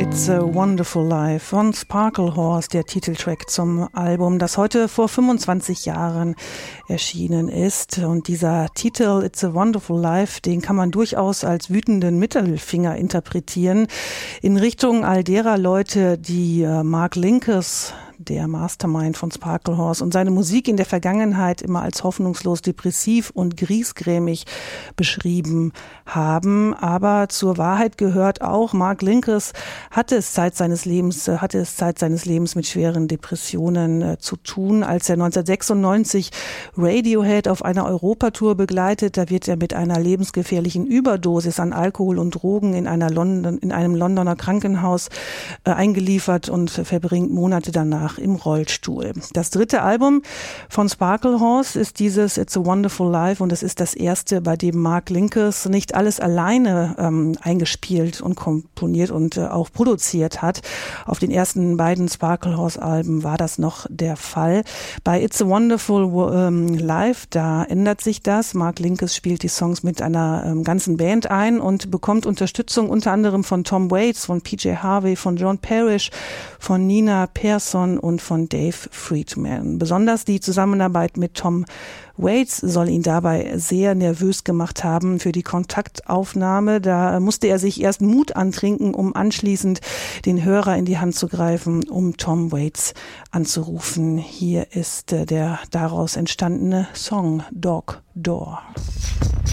It's a Wonderful Life von Sparklehorse, der Titeltrack zum Album, das heute vor 25 Jahren erschienen ist. Und dieser Titel It's a Wonderful Life, den kann man durchaus als wütenden Mittelfinger interpretieren in Richtung all derer Leute, die Mark Linkous, der Mastermind von Sparklehorse, und seine Musik in der Vergangenheit immer als hoffnungslos depressiv und griesgrämig beschrieben haben. Aber zur Wahrheit gehört auch, Mark Linkous hatte es Zeit seines Lebens mit schweren Depressionen zu tun. Als er 1996 Radiohead auf einer Europatour begleitet, da wird er mit einer lebensgefährlichen Überdosis an Alkohol und Drogen in einem Londoner Krankenhaus eingeliefert und verbringt Monate danach im Rollstuhl. Das dritte Album von Sparklehorse ist dieses It's a Wonderful Life, und es ist das erste, bei dem Mark Linkous nicht alles alleine eingespielt und komponiert und auch produziert hat. Auf den ersten beiden Sparklehorse-Alben war das noch der Fall. Bei It's a Wonderful Life, da ändert sich das. Mark Linkous spielt die Songs mit einer ganzen Band ein und bekommt Unterstützung unter anderem von Tom Waits, von PJ Harvey, von John Parrish, von Nina Persson und von Dave Friedman. Besonders die Zusammenarbeit mit Tom Waits soll ihn dabei sehr nervös gemacht haben für die Kontaktaufnahme. Da musste er sich erst Mut antrinken, um anschließend den Hörer in die Hand zu greifen, um Tom Waits anzurufen. Hier ist der daraus entstandene Song Dog Door.